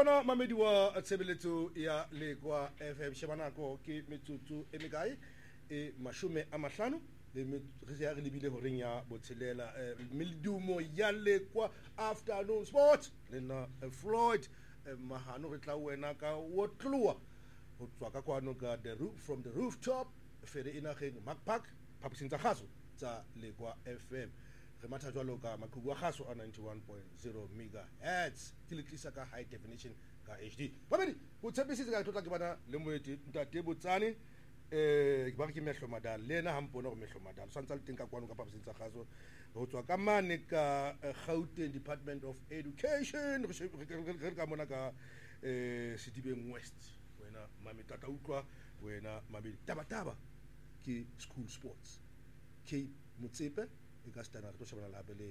bona mamedi wa tshebeletso ya Lekwa FM shebanako ke metsotso e mekae e mashume a mahlano le re lebile horeng ya botshelela medumo ya Lekwa afternoon sport lena Floyd mahano re tla wena ka wotlua ho tswa ka kwano ka from the rooftop fere inageng Macpark phaposing tsa gaso tsa Lekwa FM re matha jwalo ka maqhubu a gaso a 91.0 megahertz ke le tlisa ka high definition ka HD babedi go tshepisitse ka tlotla ke bana le moeti ntate botsane ke ba ke mehlo madala lena ha mpona go mehlo madala santsa le teng ka kwano ka phaposing tsa gaso go tswa ka mane ka Gauteng Department of Education re ka mona ka Sedibeng West wena mami tata utlwa wena mabedi taba ke school sports ke Motsepe e ka stana re to shebana la bele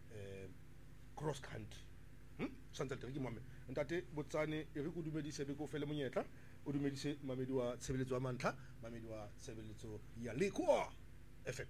cross country santsa le ke mame ntate botsane e re go dumedise be go fele monyetla o dumedise mamedi wa tshebeletso wa mantla mamedi wa tshebeletso ya Lekwa FM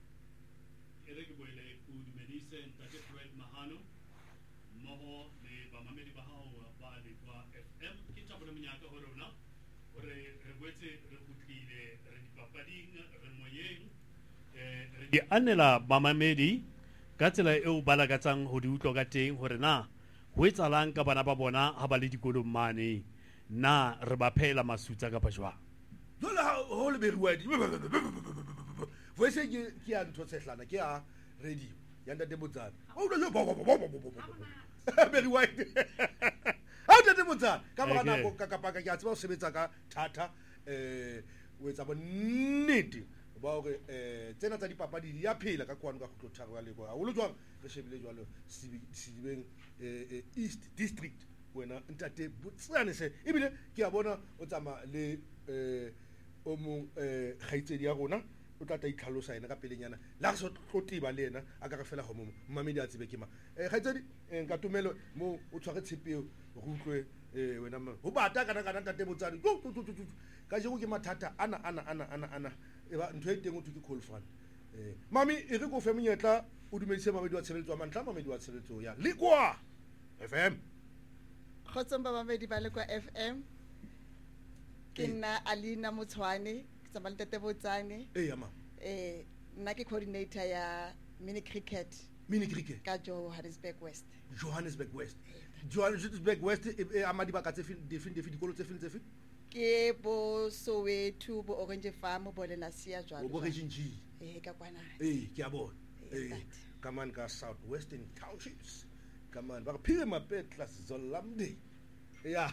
e re ke boele o dumedise ntate Fred Mahano mmoho le ba mamedi ba hao ba Lekwa FM ke tsa bona monyaka ho rona re boetse re khutlile re dipapading re moyeng di anela bamamedi ka tsela eo ba lakatsang ho di utlwa ka teng hore na ho etsalang ka bana ba bona ha ba le dikolong mane na re ba phela masutsa ka pajwa jola ho le beriwadi voice ke ya ntho tsehlana ke ya radio ya ntate botsana o lo beriwadi ha ntate botsana ka ba na go ka kapaka ke a tseba o sebetsa ka thata o etsa bonnete ba hore tsena tsa dipapadi di ya phela ka kwano ka go tlothago ya Lekwa o lo jwang re shebile jwalo Sedibeng East District wena ntate botsane se ebile ke a bona o tsama le o mo gaitsedi ya rona o tla itlhalosa ena ka pelenyana la go tlotiba le ena a ka re fela go mamedi a tsebe ke ma gaitsedi nka tumelo mo o tshware tshepeo go utlwe wena ho bata kana ntate botsane ka jego ke mathata ana e ba ntho e teng o thuke call fund mami e re go fe monyetla o dumedise mamedi wa tshebeletso wa mantla mamedi wa tshebeletso ya Lekwa FM khotsong ba mamedi ba Lekwa FM ke nna Alina Motshwane ke tsama le ntate botsane ya ma nna ke coordinator ya mini cricket ka Johannesburg West amadi ba ka tse fin dikolo tse fin ke bo Soweto bo Orange Farm bo Lenasia jwalo bo Region G ka kwana ke a bona come on ka Southwestern Townships come on ba phile mapetla Zolamde ya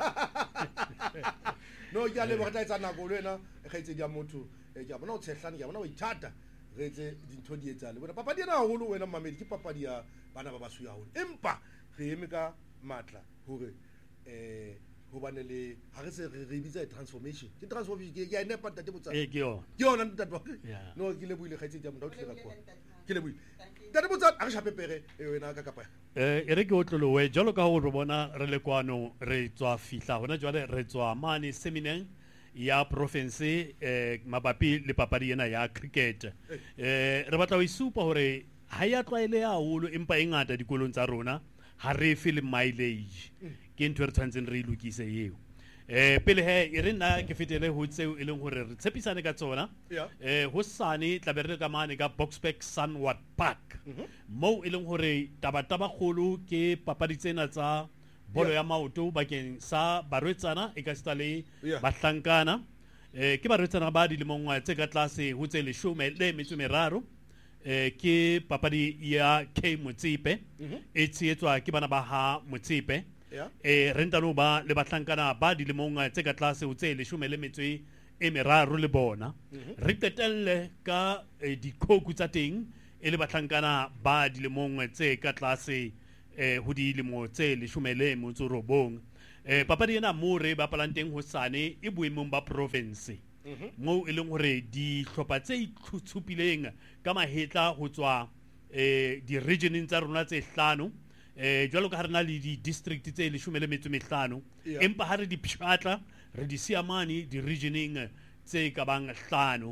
no ya le ba tla nako lena e gaitse dia motho ke a bona o tshehlane ke a bona o ithata re tse dintho di etsale bona papadi na holo wena mamedi ke papadi ya bana ba basu ya holo empa re eme ka matla hore ho bane le ha re se re bitsa transformation ke transformation ke ya nepa tate botsa ke yona tate no ke le buile gaitse dia motho o tlhela kwa ke le buile tate botsa a re shapepere wena ka kapa e re ke otlolowe jalo ka ho re bona re le kwano re tswa fihla hona jwale re tswa mane semineng ya province mabapi le papadi ena ya cricket re batla ho isupa hore ha ya tlwaele haholo empa e ngata dikolong tsa rona ha re fe le mileage ke ntho re tshwantseng re ilukise eo pele he e re nna ke fetele ho tseo e leng hore re tshepisane ka tsona ho sane tla be re ka mane ka Boksburg Sunward Park mo e leng hore taba kholo ke papadi tsena tsa bolo ya maoto bakeng sa barwetsana e ka sta le bahlankana ke barwetsana ba dilemong tse ka tlase ho tse 13 ke papadi ya K Motsepe e tsietswa ke bana ba ha Motsepe re ntano ba le bahlankana ba dilemong tse ka tlase ho tse 13 le bona re qetelle ka dikhoku tsa teng e le bahlankana ba dilemong tse ka tlase ho dilemo tse 19 papadi ena mo re ba palanteng ho sane e boemong ba province mo e leng hore di hlopha tse itlhutshupileng ka mahetla ho tswa di regioning tsa rona tse 5 jwalo ka ha rena le di district tse 15 empa ha re di pshatla re di siamane di regioning tse ka bang 5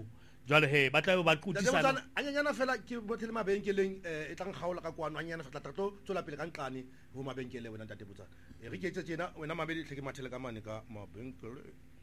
jwale he ba tla ba qotisana anyanyana fela ke botlhe mabenkeleng e tlang kgaola ka kwano anyanyana fela tla tlo tsola pele ka ntlane ho mabenkele wena ntate Botsana re ke etse tsena wena mabedi tlheke mathele ka mane ka mabenkele.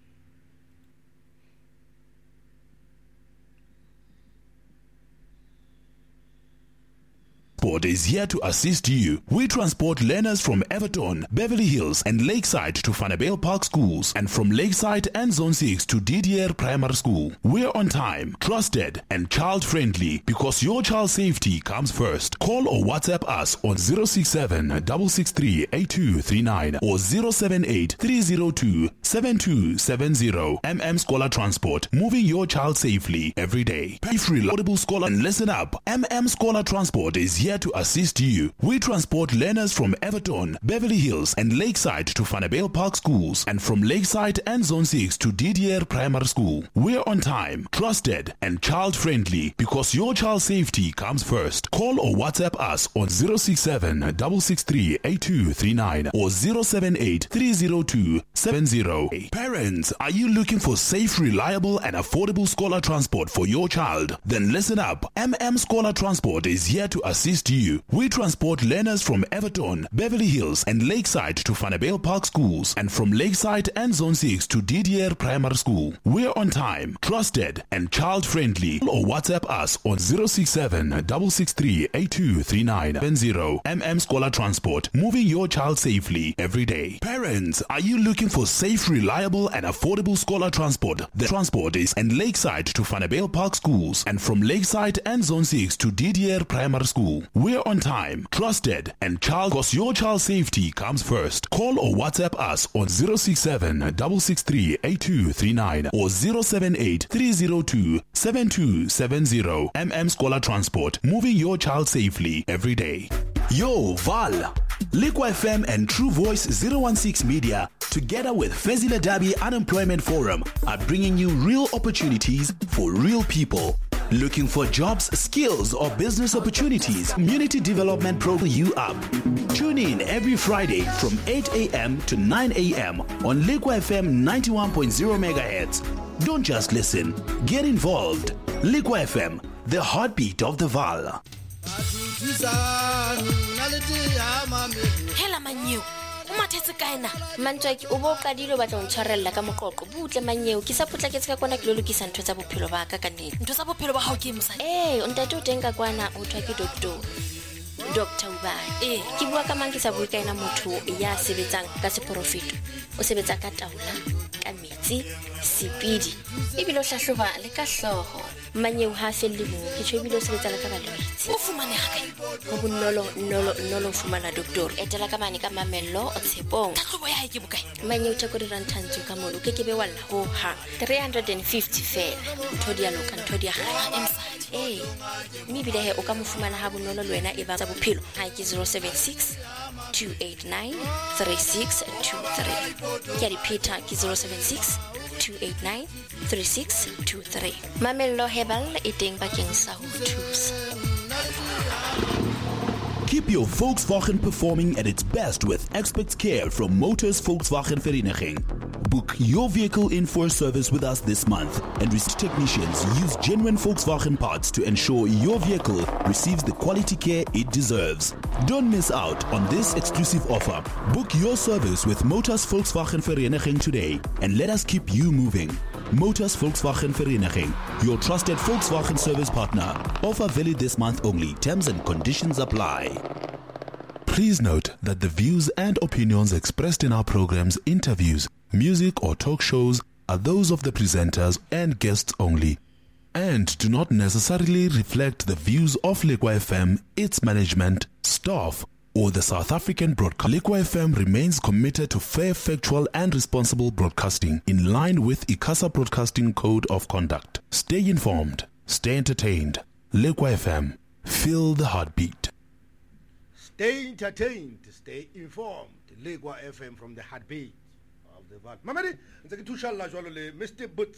Transport is here to assist you. We transport learners from Everton, Beverly Hills, and Lakeside to Vanderbijl Park schools, and from Lakeside and Zone 6 to Didier Primary School. We're on time, trusted, and child-friendly because your child's safety comes first. Call or WhatsApp us on 067 663 8239 or 078 302 7270. Scholar Transport, moving your child safely every day. Pay free, laudable scholar, and listen up. Scholar Transport is here to assist you. We transport learners from Everton, Beverly Hills, and Lakeside to Vanderbijl Park schools, and from Lakeside and Zone 6 to Didier Primary School. We're on time, trusted, and child-friendly because your child's safety comes first. Call or WhatsApp us on 067 663 8239 or 078 302 70. Parents, are you looking for safe, reliable, and affordable scholar transport for your child? Then listen up. Scholar Transport is here to assist you. We transport learners from Everton, Beverly Hills, and Lakeside to Vanderbijl Park schools, and from Lakeside and Zone 6 to Didier Primary School. We're on time, trusted, and child-friendly. Or WhatsApp us on 067 663 8239 70. Scholar Transport, moving your child safely every day. Parents, are you looking for safe, reliable, and affordable scholar transport? The transport is in Lakeside to Vanderbijl Park schools, and from Lakeside and Zone 6 to Didier Primary School. We're on time, trusted, and because your child's safety comes first. Call or WhatsApp us on 067 663 8239 or 078 302 7270. Scholar Transport, moving your child safely every day. Yo, Val! Liqua FM and True Voice 016 Media, together with Fezile Dabi Unemployment Forum, are bringing you real opportunities for real people. Looking for jobs, skills, or business opportunities? Community Development Program you up. Tune in every Friday from 8 a.m. to 9 a.m. on Liqua FM 91.0 MHz. Don't just listen, get involved. Liqua FM, the heartbeat of the Val. Hela Mannyeo, o mathetse kae na? Mantswaki o bo qadile batla o ntshwarella ka moqoqo butle Mannyeo ke sa potlaketse ka kwana ke lo lokisa ntho tsa bophelo ba ka nnete. Ntho tsa bophelo ba hao ke mosadi? O ntate o teng ka kwana o thwa ke Dr. Ubani. Ke bua ka mang ke sa bue ka ena motho ya sebetsang ka seprofito. O sebetsa ka taula, ka metsi, sepidi. Ebile o hlahloba le ka hloho. Mannyeo ha felle mo ke tshwebile o sebetsa le ka balwetse. O fumane ha kae? Ho bonolo fumana doctor. Etela ka mane ka Mamello o Tshepong. Tlhahlobo ya hae ke bokae? Mannyeo theko di ranthantsho ka molo ke be walla ho ha 350 fela. Ntho di a loka ntho di a ga emsadi. Mme bile he o ka mo fumana ha bonolo le wena e ba tsa bophelo. Ha ke 076 289 3623. Ke di Peter ke 076 289 3623. Mamello Hebel eating bakeng sa ho thusa. Keep your Volkswagen performing at its best with expert care from Motors Volkswagen Vereniging. Book your vehicle in for a service with us this month, and technicians use genuine Volkswagen parts to ensure your vehicle receives the quality care it deserves. Don't miss out on this exclusive offer. Book your service with Motors Volkswagen Vereniging today, and let us keep you moving. Motors Volkswagen Vereniging, your trusted Volkswagen service partner. Offer valid this month only. Terms and conditions apply. Please note that the views and opinions expressed in our programs, interviews, music or talk shows are those of the presenters and guests only, and do not necessarily reflect the views of Liqua FM, its management, staff, or the South African broadcast. Liqua FM remains committed to fair, factual, and responsible broadcasting in line with ICASA Broadcasting Code of Conduct. Stay informed, stay entertained. Liqua FM, feel the heartbeat. Stay entertained, stay informed. Liqua FM from the heartbeat of the Val. Mamadi, ntse ke thusha la jwalo le Mr.